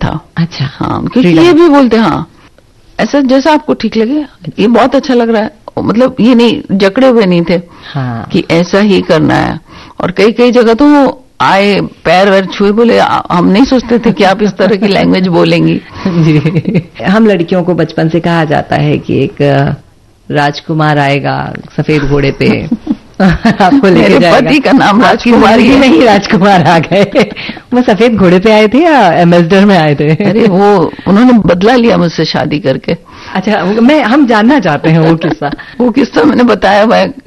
था। अच्छा, हाँ, क्योंकि ये भी बोलते हाँ ऐसा जैसा आपको ठीक लगे, ये बहुत अच्छा लग रहा है, मतलब ये नहीं जकड़े हुए नहीं थे हाँ, कि ऐसा ही करना है। और कई कई जगह तो आए पैर वैर छुए, बोले हम नहीं सोचते थे कि आप इस तरह की लैंग्वेज बोलेंगी। जी। हम लड़कियों को बचपन से कहा जाता है कि एक राजकुमार आएगा सफेद घोड़े पे आपको लेके जाएगा। पति का नाम राजकुमार ही नहीं, राजकुमार आ गए। वो सफेद घोड़े पे आए थे या एम्बेसडर में आए थे? अरे वो उन्होंने बदला लिया मुझसे शादी करके। अच्छा, हम जानना चाहते हैं वो किस्सा। वो किस्सा मैंने बताया, मैं